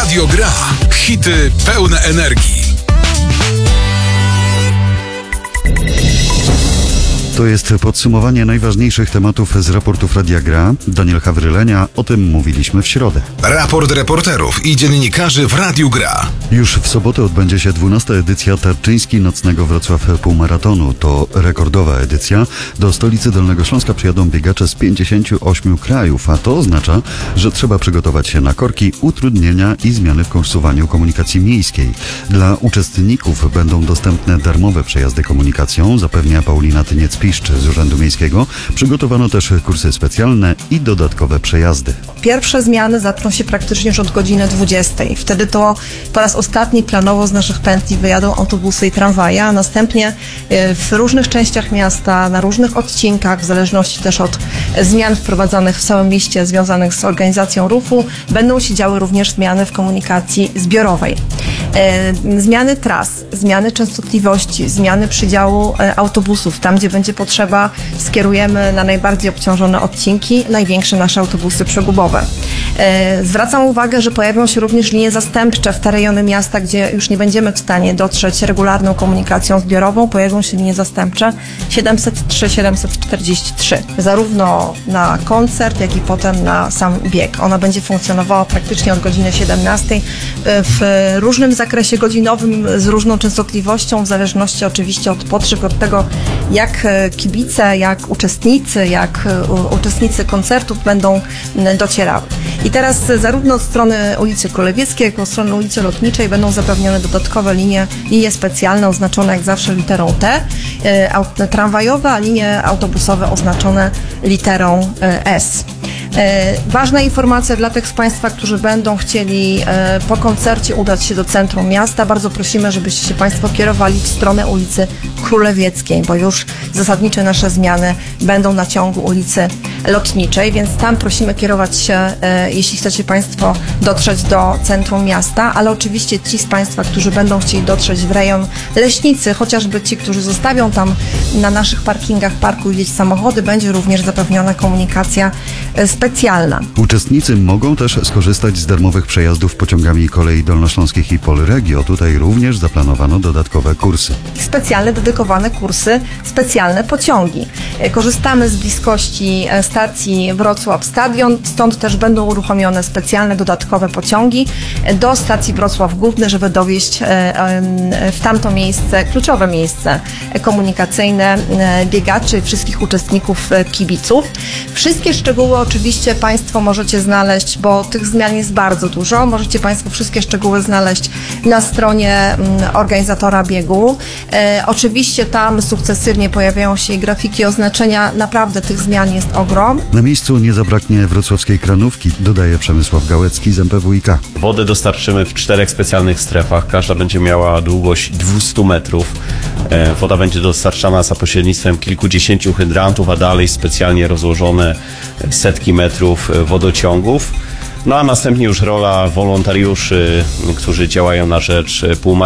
Radio Gra. Hity pełne energii. To jest podsumowanie najważniejszych tematów z raportów Radia Gra. Daniel Hawrylenia, o tym mówiliśmy w środę. Raport reporterów i dziennikarzy w Radiu Gra. Już w sobotę odbędzie się 12. edycja Tarczyński Nocnego Wrocław Półmaratonu. To rekordowa edycja. Do stolicy Dolnego Śląska przyjadą biegacze z 58 krajów, a to oznacza, że trzeba przygotować się na korki, utrudnienia i zmiany w kursowaniu komunikacji miejskiej. Dla uczestników będą dostępne darmowe przejazdy komunikacją, zapewnia Paulina Tyniec-Piszcz z Urzędu Miejskiego. Przygotowano też kursy specjalne i dodatkowe przejazdy. Pierwsze zmiany zaczną się praktycznie już od godziny 20. Wtedy to po raz ostatni planowo z naszych pętli wyjadą autobusy i tramwaje, a następnie w różnych częściach miasta, na różnych odcinkach, w zależności też od zmian wprowadzanych w całym mieście związanych z organizacją ruchu, będą się działy również zmiany w komunikacji zbiorowej. Zmiany tras, zmiany częstotliwości, zmiany przydziału autobusów. Tam, gdzie będzie potrzeba, skierujemy na najbardziej obciążone odcinki największe nasze autobusy przegubowe. Zwracam uwagę, że pojawią się również linie zastępcze w te rejony miasta, gdzie już nie będziemy w stanie dotrzeć regularną komunikacją zbiorową. Pojawią się linie zastępcze 703, 743. Zarówno na koncert, jak i potem na sam bieg. Ona będzie funkcjonowała praktycznie od godziny 17 w różnym zakresie godzinowym, z różną częstotliwością, w zależności oczywiście od potrzeb, od tego, jak kibice, jak uczestnicy koncertów będą docierały. I teraz zarówno od strony ulicy Królewieckiej, jak i od strony ulicy Lotniczej będą zapewnione dodatkowe linie specjalne oznaczone jak zawsze literą T, tramwajowe, a linie autobusowe oznaczone literą S. Ważna informacja dla tych z Państwa, którzy będą chcieli po koncercie udać się do centrum miasta. Bardzo prosimy, żebyście się Państwo kierowali w stronę ulicy Królewieckiej, bo już zasadnicze nasze zmiany będą na ciągu ulicy Lotniczej, więc tam prosimy kierować się, jeśli chcecie Państwo dotrzeć do centrum miasta, ale oczywiście ci z Państwa, którzy będą chcieli dotrzeć w rejon Leśnicy, chociażby ci, którzy zostawią tam na naszych parkingach parku gdzieś samochody, będzie również zapewniona komunikacja specjalna. Uczestnicy mogą też skorzystać z darmowych przejazdów pociągami kolei dolnośląskich i Polregio. Tutaj również zaplanowano dodatkowe kursy. Specjalne, dedykowane kursy, specjalne pociągi. Korzystamy z bliskości stacji Wrocław Stadion, stąd też będą uruchomione specjalne, dodatkowe pociągi do stacji Wrocław Główny, żeby dowieźć w tamto miejsce, kluczowe miejsce komunikacyjne biegaczy, wszystkich uczestników, kibiców. Wszystkie szczegóły oczywiście Państwo możecie znaleźć, bo tych zmian jest bardzo dużo. Możecie Państwo wszystkie szczegóły znaleźć na stronie organizatora biegu. Oczywiście tam sukcesywnie pojawiają się grafiki, oznaczenia. Naprawdę tych zmian jest ogrom. Na miejscu nie zabraknie wrocławskiej kranówki, dodaje Przemysław Gałecki z MPWiK. Wodę dostarczymy w 4 specjalnych strefach. Każda będzie miała długość 200 metrów. Woda będzie dostarczana za pośrednictwem kilkudziesięciu hydrantów, a dalej specjalnie rozłożone setki metrów wodociągów. No a następnie już rola wolontariuszy, którzy działają na rzecz